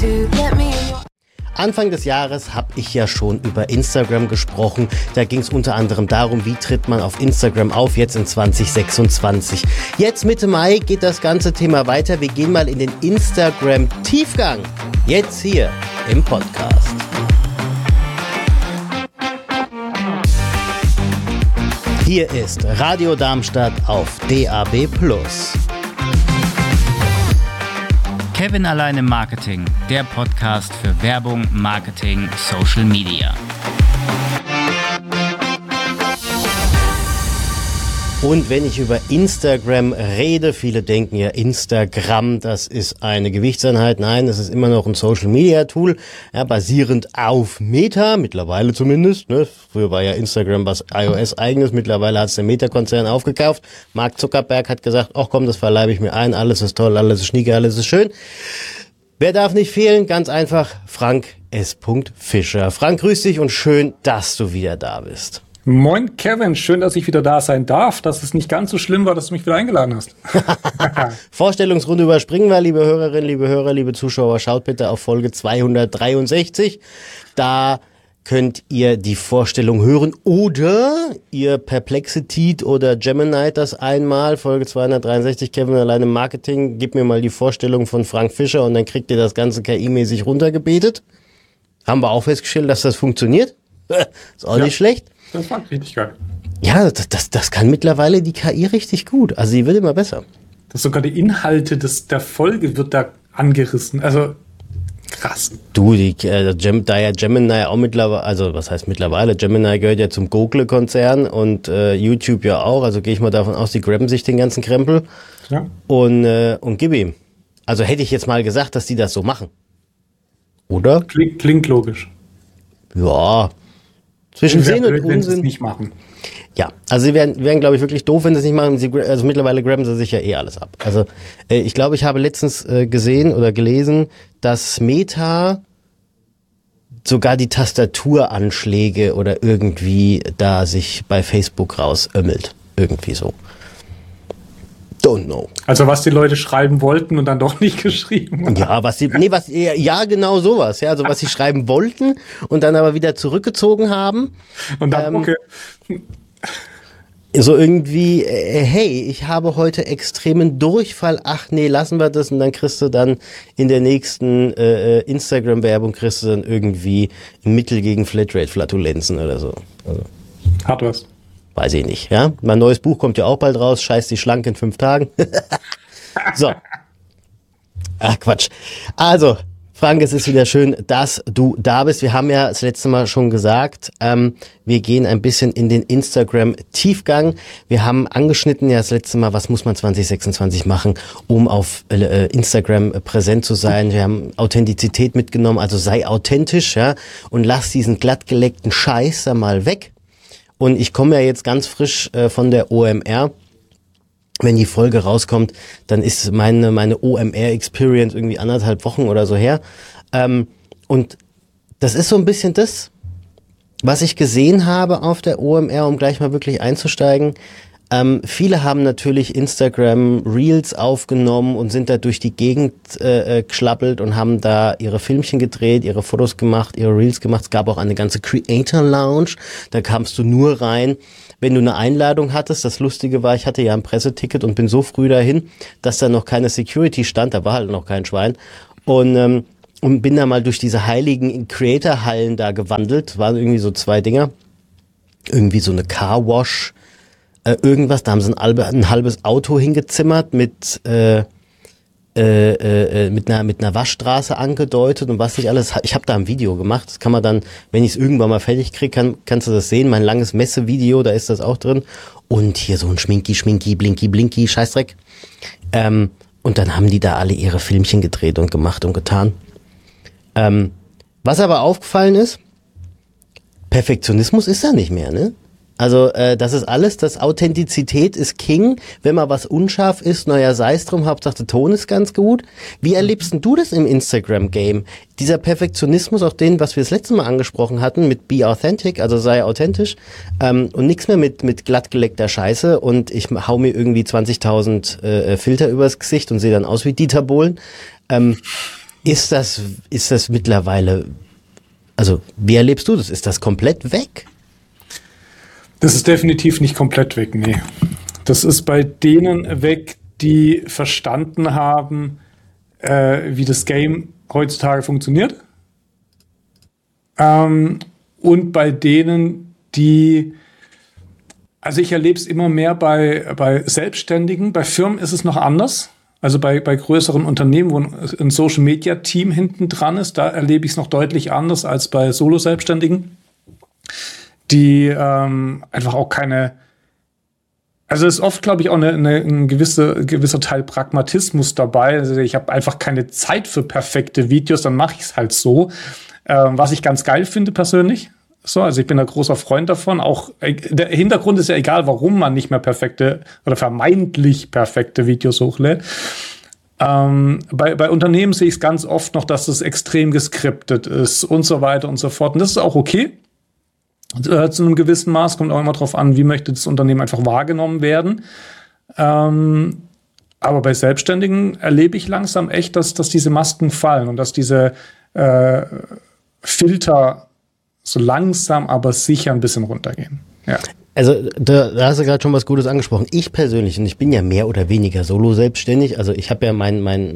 Anfang des Jahres habe ich ja schon über Instagram gesprochen. Da ging es unter anderem darum, wie tritt man auf Instagram auf, jetzt in 2026. Jetzt Mitte Mai geht das ganze Thema weiter. Wir gehen mal in den Instagram-Tiefgang. Jetzt hier im Podcast. Hier ist Radio Darmstadt auf DAB+. Kevin allein im Marketing, der Podcast für Werbung, Marketing, Social Media. Und wenn ich über Instagram rede, viele denken ja Instagram, das ist eine Gewichtseinheit. Nein, das ist immer noch ein Social-Media-Tool, ja, basierend auf Meta, mittlerweile zumindest. Ne? Früher war ja Instagram was iOS-eigenes, mittlerweile hat es der Meta-Konzern aufgekauft. Mark Zuckerberg hat gesagt, ach komm, das verleibe ich mir ein, alles ist toll, alles ist schnieke, alles ist schön. Wer darf nicht fehlen? Ganz einfach, Frank S. Fischer. Frank, grüß dich und schön, dass du wieder da bist. Moin Kevin, schön, dass ich wieder da sein darf, dass es nicht ganz so schlimm war, dass du mich wieder eingeladen hast. Vorstellungsrunde überspringen wir, liebe Hörerinnen, liebe Hörer, liebe Zuschauer, schaut bitte auf Folge 263. Da könnt ihr die Vorstellung hören oder ihr Perplexity oder Gemini das einmal, Folge 263, Kevin allein im Marketing, gib mir mal die Vorstellung von Frank Fischer und dann kriegt ihr das Ganze KI-mäßig runtergebetet. Haben wir auch festgestellt, dass das funktioniert. Ist auch nicht schlecht. Das war richtig geil. Ja, das kann mittlerweile die KI richtig gut. Also die wird immer besser. Das sogar die Inhalte der Folge wird da angerissen. Also krass. Du, da ja Gemini auch mittlerweile, also was heißt mittlerweile? Gemini gehört ja zum Google-Konzern und YouTube ja auch. Also gehe ich mal davon aus, die grabben sich den ganzen Krempel und gib ihm. Also hätte ich jetzt mal gesagt, dass die das so machen. Oder? Klingt logisch. Ja. Zwischen Sinn und Unsinn. Wenn sie es nicht machen. Ja, also sie wären glaube ich, wirklich doof, wenn sie es nicht machen. Also mittlerweile grabben sie sich ja alles ab. Also ich glaube, ich habe letztens gesehen oder gelesen, dass Meta sogar die Tastaturanschläge oder irgendwie da sich bei Facebook rausömmelt. Irgendwie so. Don't know. Also was die Leute schreiben wollten und dann doch nicht geschrieben haben. Ja, genau sowas. Ja, also was sie schreiben wollten und dann aber wieder zurückgezogen haben. Und dann, okay. So irgendwie, hey, ich habe heute extremen Durchfall. Ach nee, lassen wir das. Und dann kriegst du dann in der nächsten Instagram-Werbung kriegst du dann irgendwie ein Mittel gegen Flatrate-Flatulenzen oder so. Also. Hat was. Weiß ich nicht, ja. Mein neues Buch kommt ja auch bald raus. Scheiß die schlank in 5 Tagen. So. Ach, Quatsch. Also, Frank, es ist wieder schön, dass du da bist. Wir haben ja das letzte Mal schon gesagt, wir gehen ein bisschen in den Instagram-Tiefgang. Wir haben angeschnitten ja das letzte Mal, was muss man 2026 machen, um auf Instagram präsent zu sein. Wir haben Authentizität mitgenommen, also sei authentisch, ja, und lass diesen glattgeleckten Scheiß da mal weg. Und ich komme ja jetzt ganz frisch von der OMR. Wenn die Folge rauskommt, dann ist meine OMR-Experience irgendwie 1,5 Wochen oder so her. Und das ist so ein bisschen das, was ich gesehen habe auf der OMR, um gleich mal wirklich einzusteigen. Viele haben natürlich Instagram Reels aufgenommen und sind da durch die Gegend geschlappelt und haben da ihre Filmchen gedreht, ihre Fotos gemacht, ihre Reels gemacht. Es gab auch eine ganze Creator Lounge, da kamst du nur rein, wenn du eine Einladung hattest. Das Lustige war, ich hatte ja ein Presseticket und bin so früh dahin, dass da noch keine Security stand, da war halt noch kein Schwein. Und bin da mal durch diese heiligen Creator-Hallen da gewandelt, waren irgendwie so 2 Dinger, irgendwie so eine Car-Wash, irgendwas, da haben sie ein halbes Auto hingezimmert mit einer Waschstraße angedeutet und was nicht alles. Ich habe da ein Video gemacht, das kann man dann, wenn ich es irgendwann mal fertig kriege, kannst du das sehen, mein langes Messevideo, da ist das auch drin. Und hier so ein Schminki, Blinky, Scheißdreck. Und dann haben die da alle ihre Filmchen gedreht und gemacht und getan. Was aber aufgefallen ist, Perfektionismus ist da nicht mehr, ne? Also das ist alles, das Authentizität ist King. Wenn mal was unscharf ist, naja, sei es drum, Hauptsache der Ton ist ganz gut. Wie erlebst denn du das im Instagram-Game? Dieser Perfektionismus, auch den, was wir das letzte Mal angesprochen hatten, mit Be Authentic, also sei authentisch und nichts mehr mit glattgeleckter Scheiße und ich hau mir irgendwie 20.000 Filter übers Gesicht und sehe dann aus wie Dieter Bohlen. Ist das mittlerweile, also wie erlebst du das? Ist das komplett weg? Das ist definitiv nicht komplett weg, nee. Das ist bei denen weg, die verstanden haben, wie das Game heutzutage funktioniert. Und bei denen, also ich erlebe es immer mehr bei Selbstständigen, bei Firmen ist es noch anders. Also bei größeren Unternehmen, wo ein Social-Media-Team hinten dran ist, da erlebe ich es noch deutlich anders als bei Solo-Selbstständigen, die einfach auch keine. Also es ist oft, glaube ich, auch ein gewisser Teil Pragmatismus dabei. Also ich habe einfach keine Zeit für perfekte Videos, dann mache ich es halt so. Was ich ganz geil finde persönlich. So, also ich bin ein großer Freund davon. Auch der Hintergrund ist ja egal, warum man nicht mehr perfekte oder vermeintlich perfekte Videos hochlädt. Bei Unternehmen sehe ich es ganz oft noch, dass es extrem geskriptet ist und so weiter und so fort. Und das ist auch okay. Zu einem gewissen Maß kommt auch immer darauf an, wie möchte das Unternehmen einfach wahrgenommen werden. Aber bei Selbstständigen erlebe ich langsam echt, dass diese Masken fallen und dass diese Filter so langsam, aber sicher ein bisschen runtergehen. Ja. Also da hast du gerade schon was Gutes angesprochen. Ich persönlich, und ich bin ja mehr oder weniger solo selbstständig, also ich habe ja meine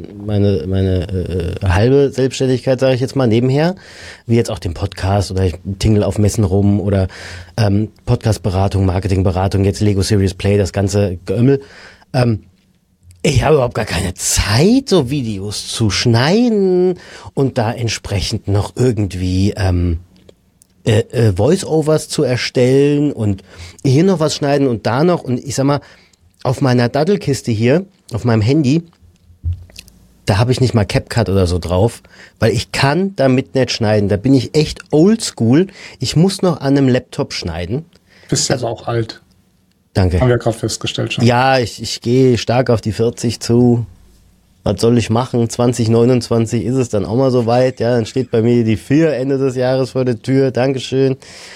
halbe Selbstständigkeit, sage ich jetzt mal, nebenher, wie jetzt auch den Podcast oder ich tingle auf Messen rum oder Podcastberatung, Marketingberatung, jetzt Lego Serious Play, das ganze Geömmel. Ich habe überhaupt gar keine Zeit, so Videos zu schneiden und da entsprechend noch irgendwie Voice-Overs zu erstellen und hier noch was schneiden und da noch. Und ich sag mal, auf meiner Daddelkiste hier, auf meinem Handy, da habe ich nicht mal CapCut oder so drauf, weil ich kann damit nicht schneiden. Da bin ich echt oldschool. Ich muss noch an einem Laptop schneiden. Bist ja also, auch alt. Danke. Haben wir gerade festgestellt schon. Ja, ich gehe stark auf die 40 zu. Was soll ich machen? 2029 ist es dann auch mal so weit. Ja, dann steht bei mir die 4 Ende des Jahres vor der Tür. Dankeschön.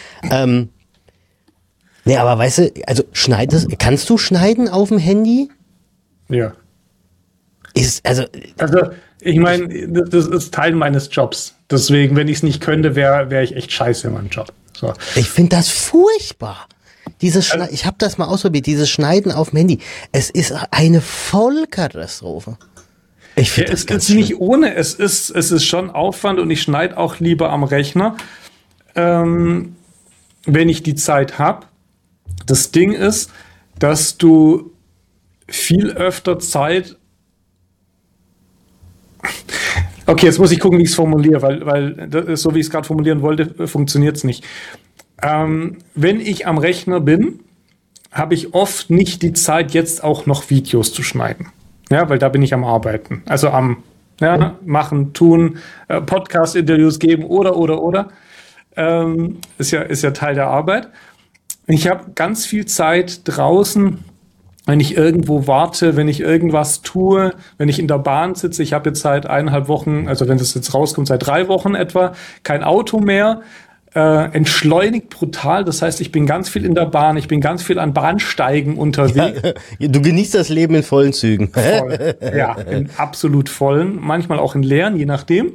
Nee, aber weißt du, also kannst du schneiden auf dem Handy? Ja. Also ich meine, das ist Teil meines Jobs. Deswegen, wenn ich es nicht könnte, wäre ich echt scheiße in meinem Job. So. Ich finde das furchtbar. Ich habe das mal ausprobiert, dieses Schneiden auf dem Handy. Es ist eine Vollkatastrophe. Ich finde das ganz schlimm. Nicht ohne, es ist schon Aufwand und ich schneide auch lieber am Rechner, wenn ich die Zeit habe. Das Ding ist, dass du viel öfter Zeit. Okay, jetzt muss ich gucken, wie ich es formuliere, weil so wie ich es gerade formulieren wollte, funktioniert es nicht. Wenn ich am Rechner bin, habe ich oft nicht die Zeit, jetzt auch noch Videos zu schneiden. Ja, weil da bin ich am Arbeiten. Also am machen, tun, Podcast-Interviews geben oder. Ist ja Teil der Arbeit. Ich habe ganz viel Zeit draußen, wenn ich irgendwo warte, wenn ich irgendwas tue, wenn ich in der Bahn sitze. Ich habe jetzt seit 1,5 Wochen, also wenn das jetzt rauskommt, seit 3 Wochen etwa, kein Auto mehr. Entschleunigt brutal, das heißt, ich bin ganz viel in der Bahn, ich bin ganz viel an Bahnsteigen unterwegs. Ja, du genießt das Leben in vollen Zügen. Voll. Ja, in absolut vollen, manchmal auch in leeren, je nachdem.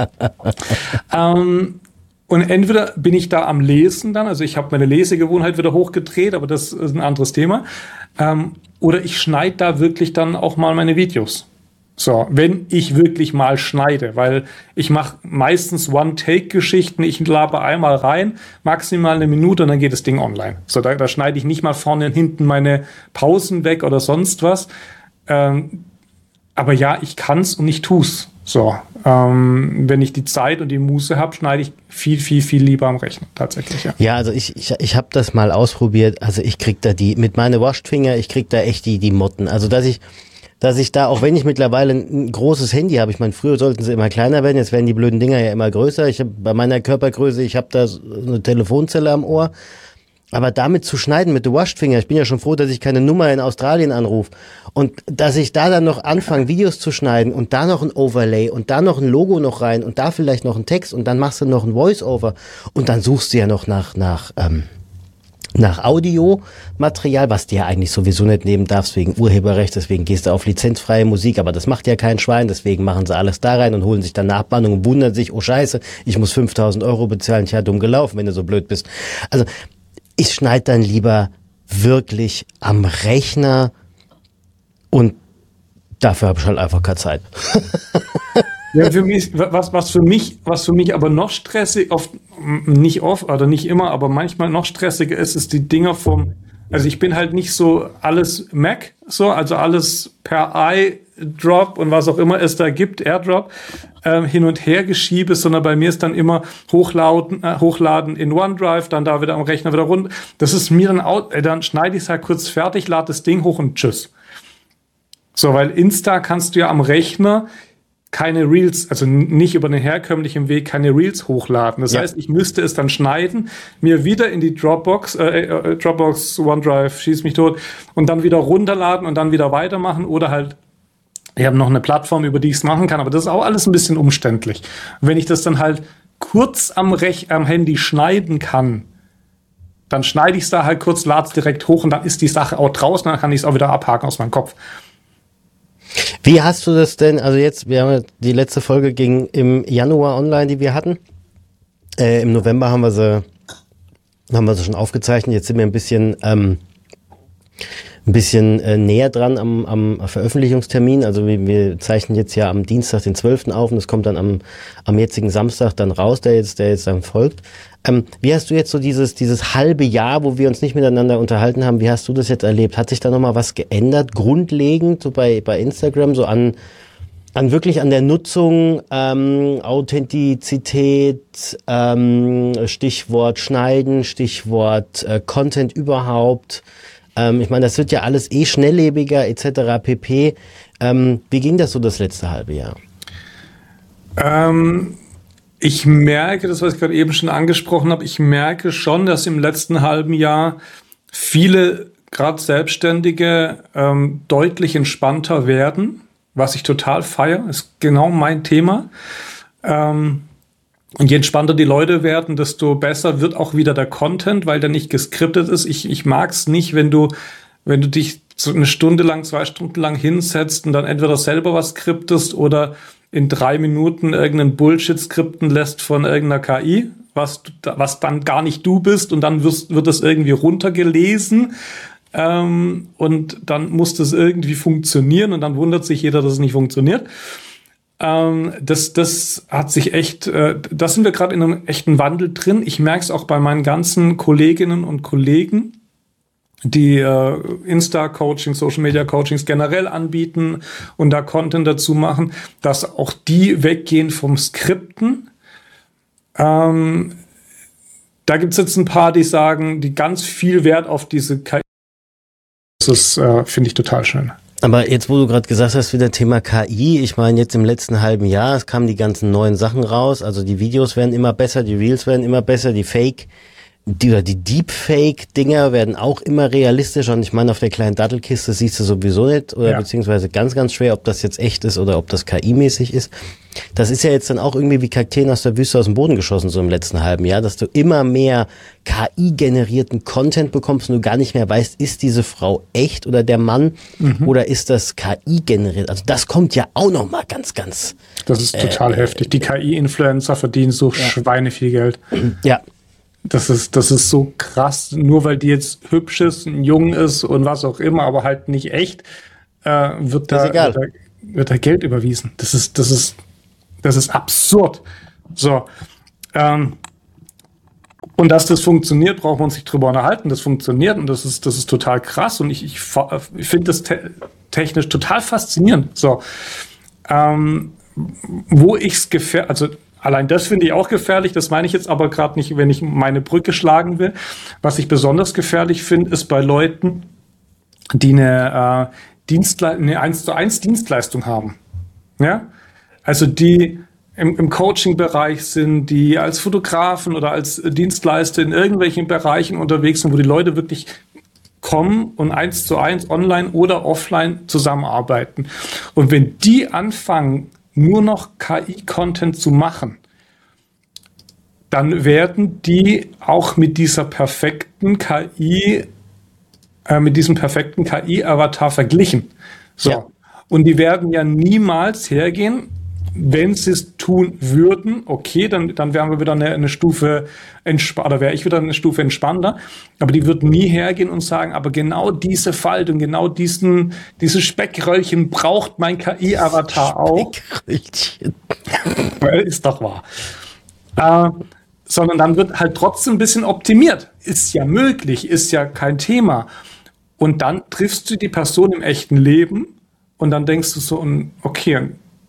Und entweder bin ich da am Lesen dann, also ich habe meine Lesegewohnheit wieder hochgedreht, aber das ist ein anderes Thema. Oder ich schneide da wirklich dann auch mal meine Videos. So, wenn ich wirklich mal schneide, weil ich mache meistens One-Take-Geschichten, ich laber einmal rein, maximal 1 Minute und dann geht das Ding online. So, da schneide ich nicht mal vorne und hinten meine Pausen weg oder sonst was. Aber ja, ich kann's und ich tu's. So, wenn ich die Zeit und die Muße habe, schneide ich viel lieber am Rechner, tatsächlich. Ja, also ich habe das mal ausprobiert, also ich krieg da mit meinen Washed-Finger, ich krieg da echt die Motten. Also dass ich da, auch wenn ich mittlerweile ein großes Handy habe, ich meine, früher sollten sie immer kleiner werden, jetzt werden die blöden Dinger ja immer größer. Ich habe bei meiner Körpergröße, ich habe da so eine Telefonzelle am Ohr. Aber damit zu schneiden mit der Washed-Finger, ich bin ja schon froh, dass ich keine Nummer in Australien anrufe. Und dass ich da dann noch anfange, Videos zu schneiden und da noch ein Overlay und da noch ein Logo noch rein und da vielleicht noch ein Text und dann machst du noch ein Voice-Over und dann suchst du ja noch nach nach Audiomaterial, was du ja eigentlich sowieso nicht nehmen darfst wegen Urheberrecht, deswegen gehst du auf lizenzfreie Musik, aber das macht ja kein Schwein, deswegen machen sie alles da rein und holen sich dann Nachbannung und wundern sich, oh scheiße, ich muss 5.000 Euro bezahlen, ich ja dumm gelaufen, wenn du so blöd bist. Also ich schneide dann lieber wirklich am Rechner und dafür habe ich halt einfach keine Zeit. Ja, für mich, was für mich aber noch stressig, nicht oft oder nicht immer, aber manchmal noch stressiger ist die Dinger also ich bin halt nicht so alles Mac, also alles per iDrop und was auch immer es da gibt, AirDrop, hin und her geschiebe, sondern bei mir ist dann immer hochladen in OneDrive, dann da wieder am Rechner wieder runter. Das ist mir dann schneide ich es halt kurz fertig, lade das Ding hoch und tschüss. So, weil Insta kannst du ja am Rechner keine Reels, also nicht über den herkömmlichen Weg, keine Reels hochladen. Das heißt, ich müsste es dann schneiden, mir wieder in die Dropbox, OneDrive, schieß mich tot, und dann wieder runterladen und dann wieder weitermachen oder halt, ich habe noch eine Plattform, über die ich es machen kann, aber das ist auch alles ein bisschen umständlich. Wenn ich das dann halt kurz am Handy schneiden kann, dann schneide ich es da halt kurz, lade es direkt hoch und dann ist die Sache auch draußen, dann kann ich es auch wieder abhaken aus meinem Kopf. Wie hast du das denn, also jetzt, die letzte Folge ging im Januar online, die wir hatten. Im November haben wir sie schon aufgezeichnet. Jetzt sind wir ein bisschen näher dran am Veröffentlichungstermin. Also wir zeichnen jetzt ja am Dienstag, den 12. auf und es kommt dann am jetzigen Samstag dann raus, der jetzt dann folgt. Wie hast du jetzt so dieses halbe Jahr, wo wir uns nicht miteinander unterhalten haben, wie hast du das jetzt erlebt? Hat sich da nochmal was geändert, grundlegend, so bei Instagram, so wirklich an der Nutzung, Authentizität, Stichwort Schneiden, Stichwort Content überhaupt? Ich meine, das wird ja alles schnelllebiger etc. pp. Wie ging das so das letzte halbe Jahr? Ich merke, das, was ich gerade eben schon angesprochen habe, ich merke schon, dass im letzten halben Jahr viele, gerade Selbstständige, deutlich entspannter werden, was ich total feiere, ist genau mein Thema. Und je entspannter die Leute werden, desto besser wird auch wieder der Content, weil der nicht geskriptet ist. Ich mag es nicht, wenn du dich so eine Stunde lang, 2 Stunden lang hinsetzt und dann entweder selber was skriptest oder in 3 Minuten irgendeinen Bullshit skripten lässt von irgendeiner KI, was dann gar nicht du bist und dann wird das irgendwie runtergelesen und dann muss das irgendwie funktionieren und dann wundert sich jeder, dass es nicht funktioniert. Das hat sich echt, da sind wir gerade in einem echten Wandel drin. Ich merke es auch bei meinen ganzen Kolleginnen und Kollegen, die Insta-Coachings, Social-Media-Coachings generell anbieten und da Content dazu machen, dass auch die weggehen vom Skripten. Da gibt's jetzt ein paar, die sagen, die ganz viel Wert auf diese KI. Das ist, finde ich, total schön. Aber jetzt, wo du gerade gesagt hast, wieder Thema KI, ich meine, jetzt im letzten halben Jahr, es kamen die ganzen neuen Sachen raus, also die Videos werden immer besser, die Reels werden immer besser, die Deepfake-Dinger werden auch immer realistischer und ich meine, auf der kleinen Dattelkiste siehst du sowieso nicht oder beziehungsweise ganz, ganz schwer, ob das jetzt echt ist oder ob das KI-mäßig ist. Das ist ja jetzt dann auch irgendwie wie Kakteen aus der Wüste aus dem Boden geschossen, so im letzten halben Jahr, dass du immer mehr KI-generierten Content bekommst und du gar nicht mehr weißt, ist diese Frau echt oder der Mann oder ist das KI-generiert? Also das kommt ja auch nochmal ganz, ganz... Das ist total heftig. Die KI-Influencer verdienen so schweineviel Geld. Ja. Das ist so krass, nur weil die jetzt hübsch ist, jung ist und was auch immer, aber halt nicht echt, wird da Geld überwiesen. Das ist absurd. So. Und dass das funktioniert, braucht man sich drüber unterhalten. Das funktioniert und das ist total krass und ich finde das technisch total faszinierend. So. Wo ich's also allein das finde ich auch gefährlich, das meine ich jetzt aber gerade nicht, wenn ich meine Brücke schlagen will. Was ich besonders gefährlich finde, ist bei Leuten, die eine 1:1 Dienstleistung haben. Ja? Also die im Coaching-Bereich sind, die als Fotografen oder als Dienstleister in irgendwelchen Bereichen unterwegs sind, wo die Leute wirklich kommen und 1:1 online oder offline zusammenarbeiten. Und wenn die anfangen, nur noch KI-Content zu machen, dann werden die auch mit dieser perfekten KI, mit diesem perfekten KI-Avatar verglichen. So. Ja. Und die werden ja niemals hergehen, wenn sie es tun würden, okay, dann wären wir wieder eine Stufe entspannter, wäre ich wieder eine Stufe entspannter, aber die würden nie hergehen und sagen, aber genau diese Faltung, genau diese Speckröllchen braucht mein KI-Avatar auch. Speckröllchen. Ist doch wahr. Sondern dann wird halt trotzdem ein bisschen optimiert. Ist ja möglich, ist ja kein Thema. Und dann triffst du die Person im echten Leben und dann denkst du so, okay,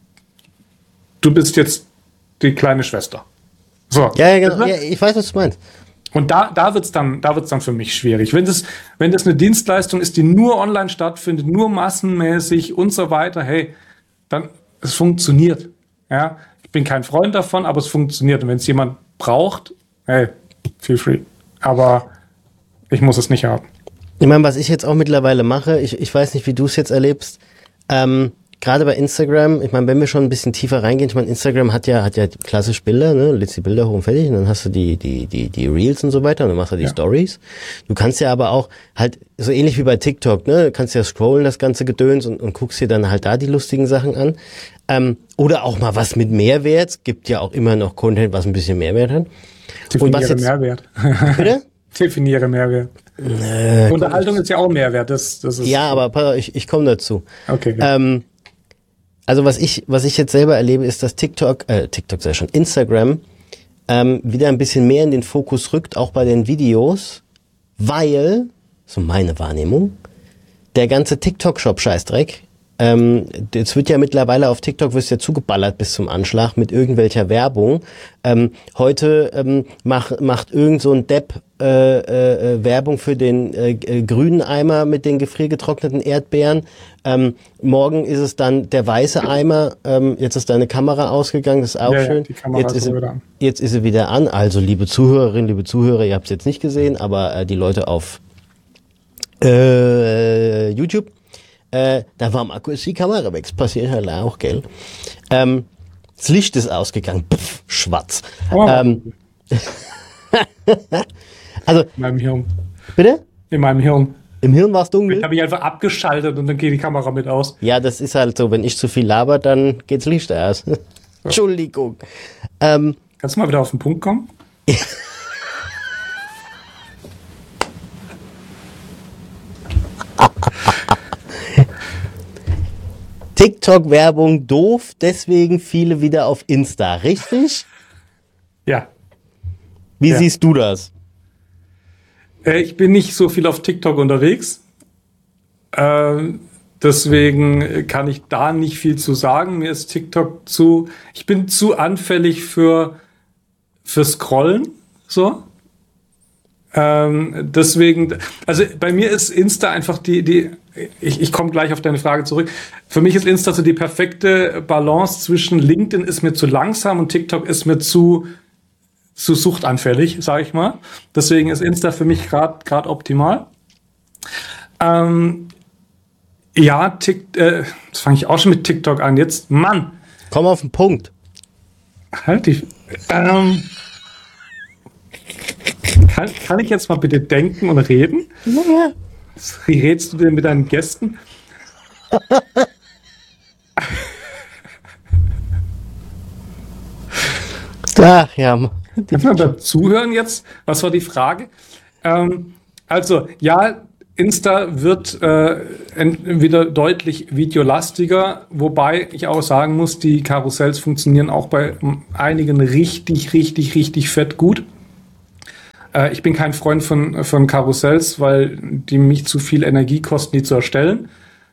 du bist jetzt die kleine Schwester. So. Ja, genau. Ja, ich weiß, was du meinst. Und da wird's dann für mich schwierig. Wenn das eine Dienstleistung ist, die nur online stattfindet, nur massenmäßig und so weiter, hey, dann, es funktioniert. Ja, ich bin kein Freund davon, aber es funktioniert. Und wenn es jemand braucht, hey, feel free. Aber ich muss es nicht haben. Ich meine, was ich jetzt auch mittlerweile mache, ich weiß nicht, wie du es jetzt erlebst, gerade bei Instagram, ich meine, wenn wir schon ein bisschen tiefer reingehen, ich meine, Instagram hat ja klassisch Bilder, ne, lädst die Bilder hoch und fertig und dann hast du die Reels und so weiter und dann machst du die Stories. Du kannst ja aber auch halt, so ähnlich wie bei TikTok, ne, du kannst ja scrollen, das ganze Gedöns und guckst dir dann halt da die lustigen Sachen an. Oder auch mal was mit Mehrwert, es gibt ja auch immer noch Content, was ein bisschen Mehrwert hat. Definiere Mehrwert. Bitte? Definiere Mehrwert. Unterhaltung ist ja auch Mehrwert. Das ist ja, aber ich komme dazu. Okay. Also was ich jetzt selber erlebe, ist, dass Instagram wieder ein bisschen mehr in den Fokus rückt, auch bei den Videos, weil, so meine Wahrnehmung, der ganze TikTok-Shop-Scheißdreck, jetzt wird ja mittlerweile auf TikTok wirst ja zugeballert bis zum Anschlag mit irgendwelcher Werbung. Heute macht irgend so ein Depp Werbung für den grünen Eimer mit den gefriergetrockneten Erdbeeren. Morgen ist es dann der weiße Eimer. Jetzt ist deine Kamera ausgegangen, das ist auch schön. Die Kamera jetzt ist sie wieder an. Also liebe Zuhörerinnen, liebe Zuhörer, ihr habt es jetzt nicht gesehen, aber die Leute auf YouTube, da war am Akku ist die Kamera weg. Das passiert halt auch, gell? Das Licht ist ausgegangen. Pff, schwarz. Oh. Also, In meinem Hirn. bitte? In meinem Hirn. Im Hirn war es dunkel? Ich habe mich einfach abgeschaltet und dann geht die Kamera mit aus. Ja, das ist halt so. Wenn ich zu viel laber, dann geht's Licht aus. Entschuldigung. Kannst du mal wieder auf den Punkt kommen? TikTok-Werbung doof, deswegen viele wieder auf Insta, richtig? Ja. Wie siehst du das? Ich bin nicht so viel auf TikTok unterwegs. Deswegen kann ich da nicht viel zu sagen. Mir ist TikTok ich bin zu anfällig für Scrollen, so. Deswegen, also bei mir ist Insta einfach ich komme gleich auf deine Frage zurück. Für mich ist Insta so die perfekte Balance zwischen LinkedIn ist mir zu langsam und TikTok ist mir zu suchtanfällig, sage ich mal. Deswegen ist Insta für mich gerade optimal. Jetzt fange ich auch schon mit TikTok an. Jetzt, Mann. Komm auf den Punkt. Halt die. Kann ich jetzt mal bitte denken und reden? Ja. Wie redest du denn mit deinen Gästen? Ach ja. Darf man da zuhören jetzt? Was war die Frage? Also, ja, Insta wird wieder deutlich videolastiger, wobei ich auch sagen muss, die Karussells funktionieren auch bei einigen richtig fett gut. Ich bin kein Freund von Karussells, weil die mich zu viel Energie kosten, die zu erstellen.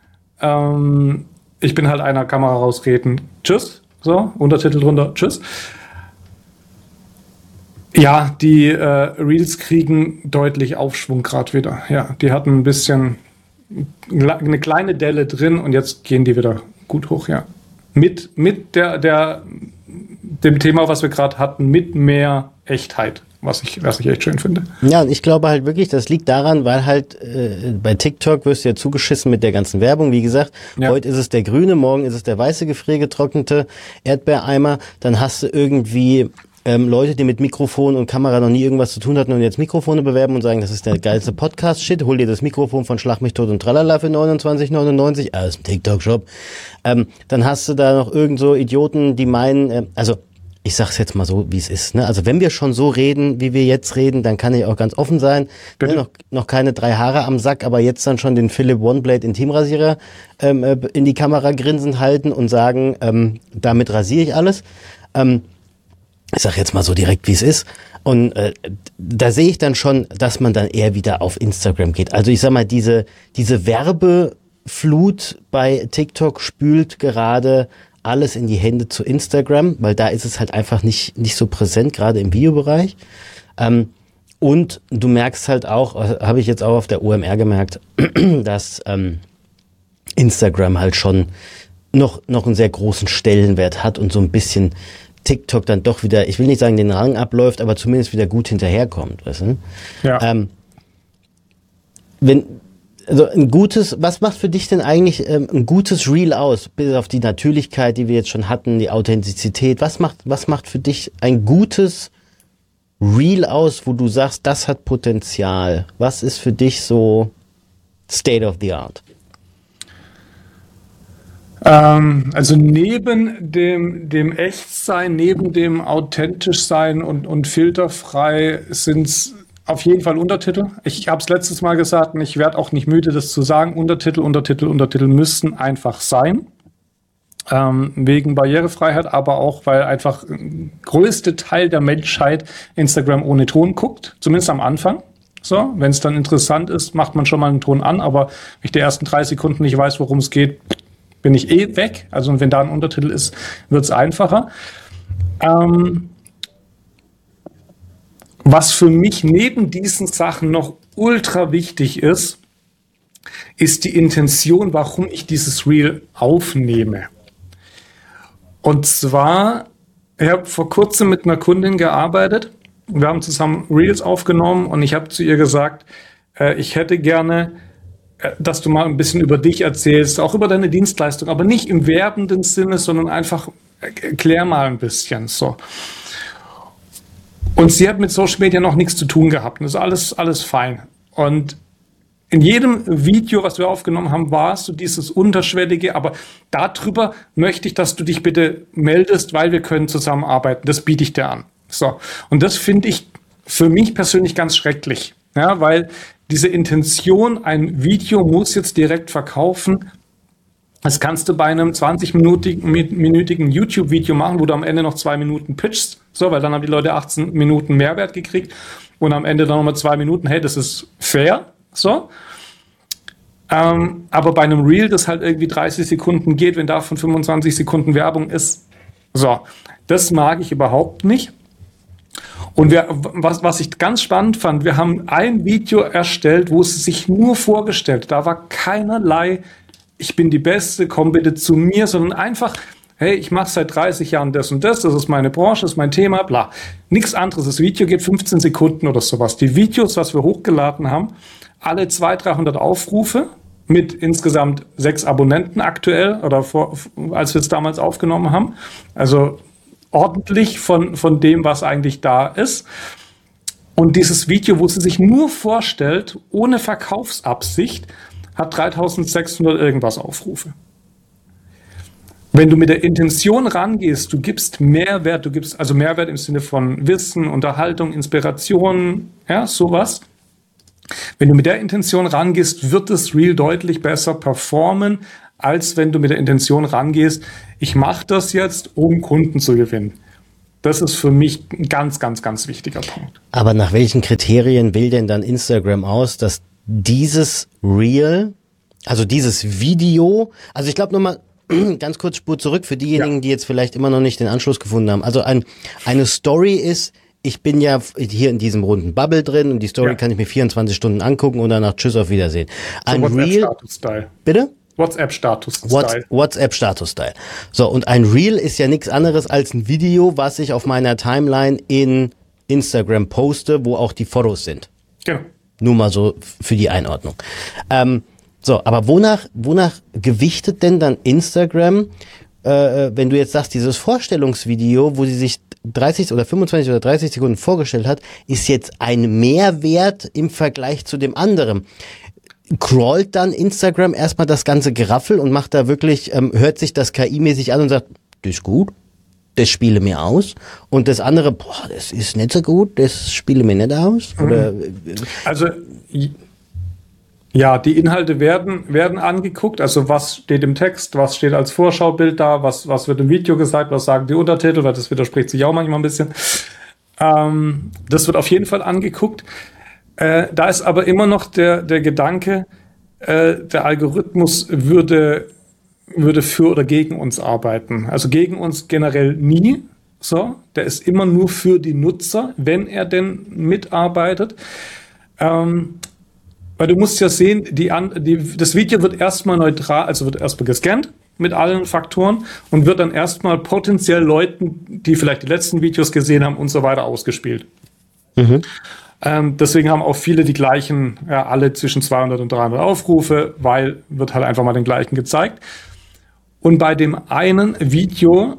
Ich bin halt einer, Kamera rausreden, tschüss, so, Untertitel drunter, tschüss. Ja, die Reels kriegen deutlich Aufschwung gerade wieder. Ja, die hatten ein bisschen eine kleine Delle drin und jetzt gehen die wieder gut hoch, ja. Mit dem Thema, was wir gerade hatten, mit mehr Echtheit. Was ich echt schön finde. Ja, und ich glaube halt wirklich, das liegt daran, weil halt bei TikTok wirst du ja zugeschissen mit der ganzen Werbung. Wie gesagt, heute ist es der grüne, morgen ist es der weiße gefriergetrocknete Erdbeereimer. Dann hast du irgendwie Leute, die mit Mikrofon und Kamera noch nie irgendwas zu tun hatten und jetzt Mikrofone bewerben und sagen, das ist der geilste Podcast-Shit, hol dir das Mikrofon von Schlag mich tot und tralala für 29,99, aus dem TikTok-Shop. Dann hast du da noch irgend so Idioten, die meinen, also ich sag's jetzt mal so, wie es ist, ne? Also wenn wir schon so reden, wie wir jetzt reden, dann kann ich auch ganz offen sein. Ne? Noch keine 3 Haare am Sack, aber jetzt dann schon den Philipp OneBlade Intimrasierer in die Kamera grinsen halten und sagen, damit rasiere ich alles. Ich sag jetzt mal so direkt, wie es ist. Und da sehe ich dann schon, dass man dann eher wieder auf Instagram geht. Also ich sag mal, diese Werbeflut bei TikTok spült gerade alles in die Hände zu Instagram, weil da ist es halt einfach nicht so präsent, gerade im Videobereich. Und du merkst halt auch, habe ich jetzt auch auf der OMR gemerkt, dass Instagram halt schon noch einen sehr großen Stellenwert hat und so ein bisschen TikTok dann doch wieder, ich will nicht sagen, den Rang abläuft, aber zumindest wieder gut hinterherkommt, weißt du? Ja. Also ein gutes, was macht für dich denn eigentlich ein gutes Reel aus? Bis auf die Natürlichkeit, die wir jetzt schon hatten, die Authentizität. Was macht für dich ein gutes Reel aus, wo du sagst, das hat Potenzial? Was ist für dich so State of the Art? Also neben dem Echtsein, neben dem authentisch sein und filterfrei sind's auf jeden Fall Untertitel. Ich habe es letztes Mal gesagt und ich werde auch nicht müde, das zu sagen. Untertitel müssen einfach sein. Wegen Barrierefreiheit, aber auch, weil einfach der größte Teil der Menschheit Instagram ohne Ton guckt, zumindest am Anfang. So, wenn es dann interessant ist, macht man schon mal einen Ton an, aber wenn ich die ersten 3 Sekunden nicht weiß, worum es geht, bin ich weg. Also wenn da ein Untertitel ist, wird es einfacher. Was für mich neben diesen Sachen noch ultra wichtig ist die Intention, warum ich dieses Reel aufnehme. Und zwar, ich habe vor kurzem mit einer Kundin gearbeitet. Wir haben zusammen Reels aufgenommen und ich habe zu ihr gesagt, ich hätte gerne, dass du mal ein bisschen über dich erzählst, auch über deine Dienstleistung, aber nicht im werbenden Sinne, sondern einfach erklär mal ein bisschen so. Und sie hat mit Social Media noch nichts zu tun gehabt. Das ist alles fein. Und in jedem Video, was wir aufgenommen haben, war es so dieses Unterschwellige, aber darüber möchte ich, dass du dich bitte meldest, weil wir können zusammenarbeiten. Das biete ich dir an. So. Und das finde ich für mich persönlich ganz schrecklich. Ja, weil diese Intention, ein Video muss jetzt direkt verkaufen. Das kannst du bei einem 20-minütigen YouTube-Video machen, wo du am Ende noch 2 Minuten pitchst. So, weil dann haben die Leute 18 Minuten Mehrwert gekriegt und am Ende dann nochmal 2 Minuten. Hey, das ist fair. So. Aber bei einem Reel, das halt irgendwie 30 Sekunden geht, wenn davon 25 Sekunden Werbung ist. So. Das mag ich überhaupt nicht. Und was ich ganz spannend fand, wir haben ein Video erstellt, wo es sich nur vorgestellt, da war keinerlei, ich bin die Beste, komm bitte zu mir, sondern einfach, hey, ich mache seit 30 Jahren das und das ist meine Branche, das ist mein Thema, bla. Nichts anderes, das Video geht 15 Sekunden oder sowas. Die Videos, was wir hochgeladen haben, alle 200-300 Aufrufe mit insgesamt 6 Abonnenten aktuell oder als wir es damals aufgenommen haben. Also ordentlich von dem, was eigentlich da ist. Und dieses Video, wo sie sich nur vorstellt, ohne Verkaufsabsicht, hat 3600 irgendwas Aufrufe. Wenn du mit der Intention rangehst, du gibst Mehrwert, also Mehrwert im Sinne von Wissen, Unterhaltung, Inspiration, ja, sowas. Wenn du mit der Intention rangehst, wird das Reel deutlich besser performen, als wenn du mit der Intention rangehst, ich mache das jetzt, um Kunden zu gewinnen. Das ist für mich ein ganz, ganz, ganz wichtiger Punkt. Aber nach welchen Kriterien wählt denn dann Instagram aus, dass dieses Reel, also dieses Video, also ich glaube nochmal ganz kurz Spur zurück für diejenigen, die jetzt vielleicht immer noch nicht den Anschluss gefunden haben. Also eine Story ist, ich bin ja hier in diesem runden Bubble drin und die Story kann ich mir 24 Stunden angucken und danach tschüss, auf Wiedersehen. Ein Reel, bitte? WhatsApp-Status-Style. WhatsApp-Status-Style. So, und ein Reel ist ja nichts anderes als ein Video, was ich auf meiner Timeline in Instagram poste, wo auch die Fotos sind. Genau. Nur mal so für die Einordnung. So, aber wonach gewichtet denn dann Instagram, wenn du jetzt sagst, dieses Vorstellungsvideo, wo sie sich 30 oder 25 oder 30 Sekunden vorgestellt hat, ist jetzt ein Mehrwert im Vergleich zu dem anderen. Crawlt dann Instagram erstmal das ganze Geraffel und macht da wirklich, hört sich das KI-mäßig an und sagt, das ist gut, das spiele mir aus. Und das andere, boah, das ist nicht so gut, das spiele mir nicht aus. Oder, also, ja, die Inhalte werden angeguckt. Also, was steht im Text, was steht als Vorschaubild da, was wird im Video gesagt, was sagen die Untertitel, weil das widerspricht sich auch manchmal ein bisschen. Das wird auf jeden Fall angeguckt. Da ist aber immer noch der Gedanke, der Algorithmus würde für oder gegen uns arbeiten. Also gegen uns generell nie. So, der ist immer nur für die Nutzer, wenn er denn mitarbeitet. Weil du musst ja sehen, das Video wird erstmal neutral, also wird erstmal gescannt mit allen Faktoren und wird dann erstmal potenziell Leuten, die vielleicht die letzten Videos gesehen haben und so weiter, ausgespielt. Mhm. Deswegen haben auch viele die gleichen, ja, alle zwischen 200 und 300 Aufrufe, weil wird halt einfach mal den gleichen gezeigt. Und bei dem einen Video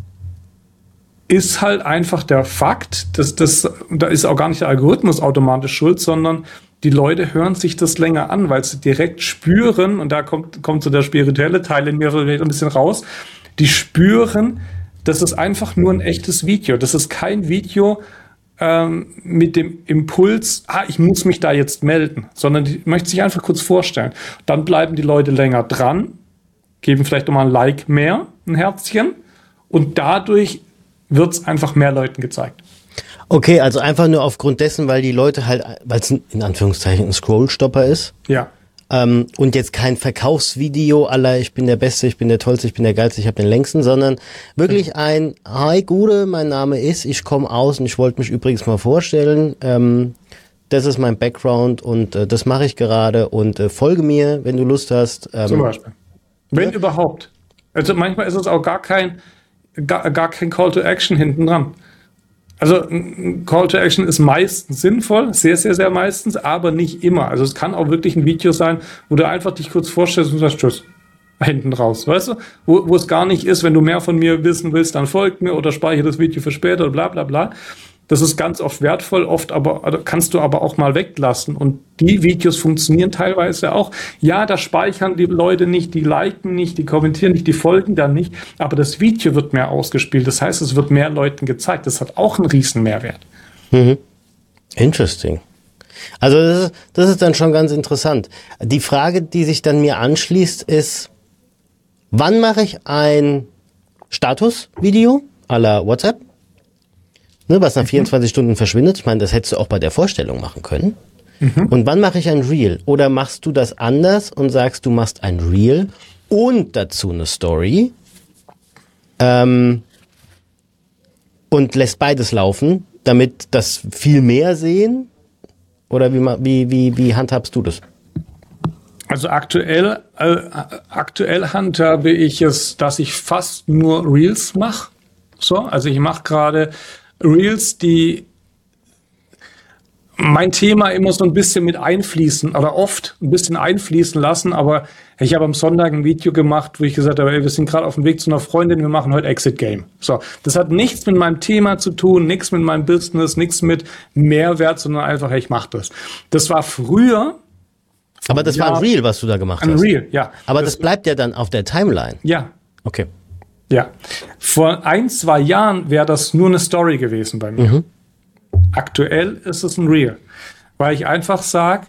ist halt einfach der Fakt, da ist auch gar nicht der Algorithmus automatisch schuld, sondern die Leute hören sich das länger an, weil sie direkt spüren, und da kommt so der spirituelle Teil in mir vielleicht ein bisschen raus, die spüren, das ist einfach nur ein echtes Video. Das ist kein Video mit dem Impuls, ich muss mich da jetzt melden, sondern die möchte sich einfach kurz vorstellen. Dann bleiben die Leute länger dran, geben vielleicht nochmal ein Like mehr, ein Herzchen, und dadurch wird es einfach mehr Leuten gezeigt. Okay, also einfach nur aufgrund dessen, weil die Leute halt, weil es in Anführungszeichen ein Scrollstopper ist. Ja. Und jetzt kein Verkaufsvideo aller ich bin der Beste, ich bin der Tollste, ich bin der Geilste, ich habe den Längsten, sondern wirklich ein Hi Gude, mein Name ist, ich komme aus und ich wollte mich übrigens mal vorstellen. Das ist mein Background und das mache ich gerade und folge mir, wenn du Lust hast. Zum Beispiel. Wenn überhaupt. Also manchmal ist es auch gar kein Call to Action hinten dran. Also ein Call to Action ist meistens sinnvoll, sehr, sehr, sehr meistens, aber nicht immer. Also es kann auch wirklich ein Video sein, wo du einfach dich kurz vorstellst und sagst, tschüss, hinten raus, weißt du? Wo es gar nicht ist, wenn du mehr von mir wissen willst, dann folgt mir oder speichere das Video für später oder bla bla bla. Das ist ganz oft wertvoll, oft aber kannst du aber auch mal weglassen. Und die Videos funktionieren teilweise auch. Ja, da speichern die Leute nicht, die liken nicht, die kommentieren nicht, die folgen dann nicht. Aber das Video wird mehr ausgespielt. Das heißt, es wird mehr Leuten gezeigt. Das hat auch einen riesen Mehrwert. Mhm. Interesting. Also das ist dann schon ganz interessant. Die Frage, die sich dann mir anschließt, ist, wann mache ich ein Statusvideo à la WhatsApp? Ne, was nach 24 Stunden verschwindet. Ich meine, das hättest du auch bei der Vorstellung machen können. Mhm. Und wann mache ich ein Reel? Oder machst du das anders und sagst, du machst ein Reel und dazu eine Story und lässt beides laufen, damit das viel mehr sehen? Oder wie handhabst du das? Also aktuell handhabe ich es, dass ich fast nur Reels mache. So, also ich mache gerade Reels, die mein Thema immer so ein bisschen mit einfließen oder oft ein bisschen einfließen lassen, aber ich habe am Sonntag ein Video gemacht, wo ich gesagt habe, wir sind gerade auf dem Weg zu einer Freundin, wir machen heute Exit Game. So, das hat nichts mit meinem Thema zu tun, nichts mit meinem Business, nichts mit Mehrwert, sondern einfach, ich mache das. Das war früher. Aber das war ein Reel, was du da gemacht hast. Ein Reel, ja. Aber das bleibt ja dann auf der Timeline. Ja. Okay. Ja, vor 1-2 Jahren wäre das nur eine Story gewesen bei mir. Mhm. Aktuell ist es ein Reel, weil ich einfach sage,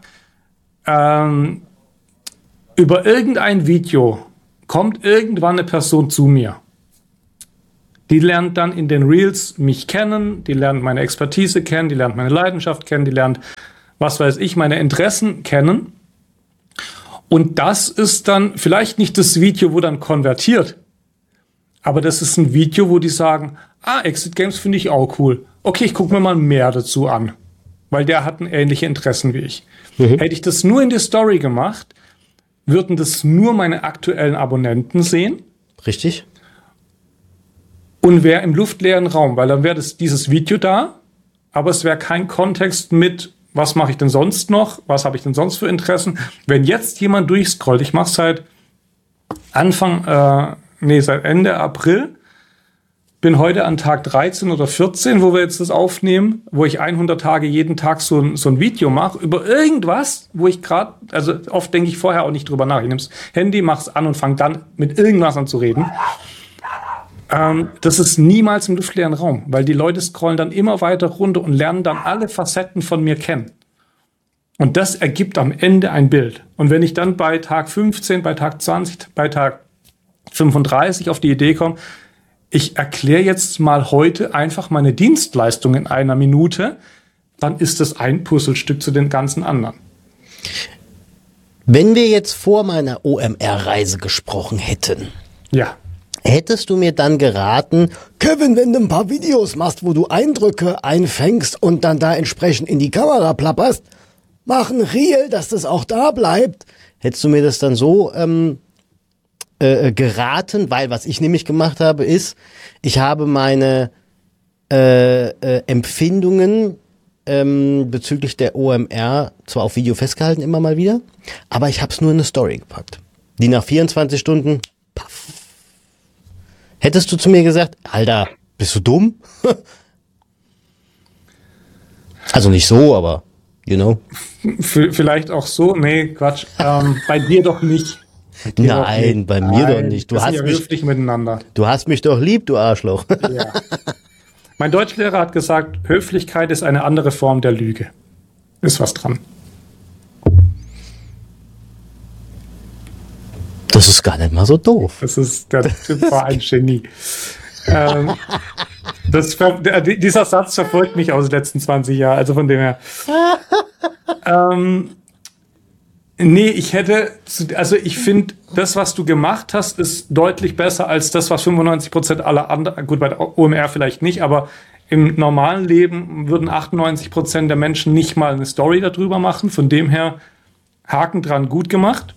über irgendein Video kommt irgendwann eine Person zu mir. Die lernt dann in den Reels mich kennen, die lernt meine Expertise kennen, die lernt meine Leidenschaft kennen, die lernt, was weiß ich, meine Interessen kennen. Und das ist dann vielleicht nicht das Video, wo dann konvertiert. Aber das ist ein Video, wo die sagen, Exit Games finde ich auch cool. Okay, ich gucke mir mal mehr dazu an. Weil der hat ähnliche Interessen wie ich. Mhm. Hätte ich das nur in der Story gemacht, würden das nur meine aktuellen Abonnenten sehen. Richtig. Und wäre im luftleeren Raum, weil dann wäre dieses Video da, aber es wäre kein Kontext mit, was mache ich denn sonst noch, was habe ich denn sonst für Interessen. Wenn jetzt jemand durchscrollt, ich mache seit Anfang seit Ende April. Bin heute an Tag 13 oder 14, wo wir jetzt das aufnehmen, wo ich 100 Tage jeden Tag so ein Video mache über irgendwas, wo ich gerade, also oft denke ich vorher auch nicht drüber nach. Ich nehme das Handy, mach's an und fange dann mit irgendwas an zu reden. Das ist niemals im luftleeren Raum, weil die Leute scrollen dann immer weiter runter und lernen dann alle Facetten von mir kennen. Und das ergibt am Ende ein Bild. Und wenn ich dann bei Tag 15, bei Tag 20, bei Tag 35 auf die Idee komme, ich erkläre jetzt mal heute einfach meine Dienstleistung in einer Minute, dann ist das ein Puzzlestück zu den ganzen anderen. Wenn wir jetzt vor meiner OMR-Reise gesprochen hätten, ja, hättest du mir dann geraten, Kevin, wenn du ein paar Videos machst, wo du Eindrücke einfängst und dann da entsprechend in die Kamera plapperst, mach ein Reel, dass das auch da bleibt. Hättest du mir das dann so geraten, weil was ich nämlich gemacht habe, ist, ich habe meine Empfindungen bezüglich der OMR zwar auf Video festgehalten, immer mal wieder, aber ich habe es nur in eine Story gepackt. Die nach 24 Stunden, paff. Hättest du zu mir gesagt, Alter, bist du dumm? Also nicht so, aber, you know. Vielleicht auch so, nee, Quatsch, bei dir doch nicht. Nein, bei mir doch nicht. Wir sind ja höflich miteinander. Du hast mich doch lieb, du Arschloch. Ja. Mein Deutschlehrer hat gesagt, Höflichkeit ist eine andere Form der Lüge. Ist was dran. Das ist gar nicht mal so doof. Der Typ war ein Genie. Dieser Satz verfolgt mich aus den letzten 20 Jahren, also von dem her. Nee, ich finde, das, was du gemacht hast, ist deutlich besser als das, was 95% aller anderen, gut, bei der OMR vielleicht nicht, aber im normalen Leben würden 98% der Menschen nicht mal eine Story darüber machen. Von dem her, Haken dran, gut gemacht.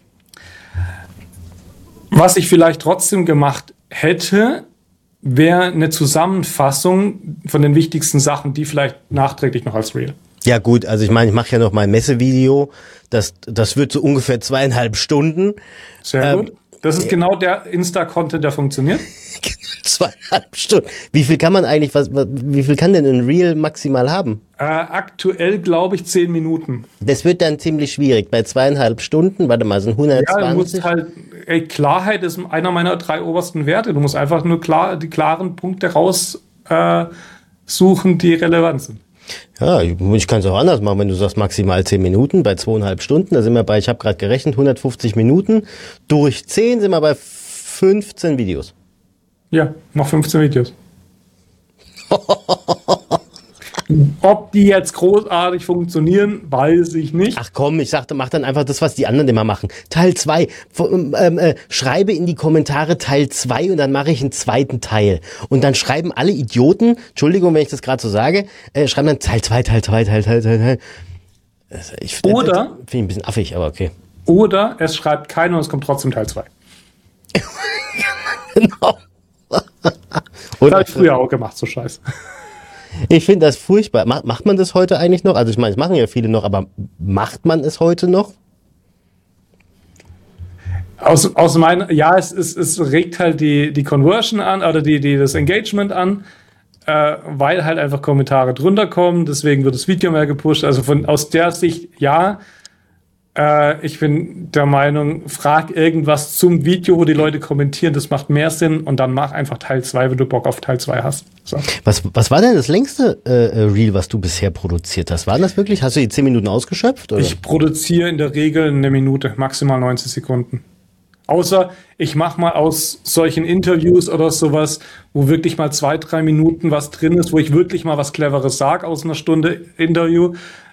Was ich vielleicht trotzdem gemacht hätte, wäre eine Zusammenfassung von den wichtigsten Sachen, die vielleicht nachträglich noch als Reel. Ja gut, also ich meine, ich mache ja noch mein Messevideo, das wird so ungefähr 2,5 Stunden. Sehr gut. Das ist genau der Insta-Content, der funktioniert. 2,5 Stunden. Wie viel kann man eigentlich, wie viel kann denn ein Reel maximal haben? Aktuell glaube ich 10 Minuten. Das wird dann ziemlich schwierig. Bei 2,5 Stunden, warte mal, sind 120. Ja, du musst halt, Klarheit ist einer meiner 3 obersten Werte. Du musst einfach nur die klaren Punkte raussuchen, die relevant sind. Ja, ich kann es auch anders machen, wenn du sagst maximal 10 Minuten, bei 2,5 Stunden, da sind wir bei, ich habe gerade gerechnet, 150 Minuten, durch 10 sind wir bei 15 Videos. Ja, noch 15 Videos. Ob die jetzt großartig funktionieren, weiß ich nicht. Ach komm, ich sagte, mach dann einfach das, was die anderen immer machen. Teil 2. Schreibe in die Kommentare Teil 2 und dann mache ich einen zweiten Teil. Und dann schreiben alle Idioten, Entschuldigung, wenn ich das gerade so sage, schreiben dann Teil 2. Oder finde ich ein bisschen affig, aber okay. Oder es schreibt keiner und es kommt trotzdem Teil 2. Genau. Das habe ich früher auch gemacht, so Scheiße. Ich finde das furchtbar. Macht man das heute eigentlich noch? Also ich meine, es machen ja viele noch, aber macht man es heute noch? Aus meiner, ja, es regt halt die Conversion an oder das Engagement an, weil halt einfach Kommentare drunter kommen, deswegen wird das Video mehr gepusht. Also aus der Sicht, ja, ich bin der Meinung, frag irgendwas zum Video, wo die Leute kommentieren, das macht mehr Sinn und dann mach einfach Teil 2, wenn du Bock auf Teil 2 hast. So. Was war denn das längste Reel, was du bisher produziert hast? War das wirklich? Hast du die 10 Minuten ausgeschöpft? Oder? Ich produziere in der Regel eine Minute, maximal 90 Sekunden. Außer ich mache mal aus solchen Interviews oder sowas, wo wirklich mal 2-3 Minuten was drin ist, wo ich wirklich mal was Cleveres sage aus einer Stunde Interview,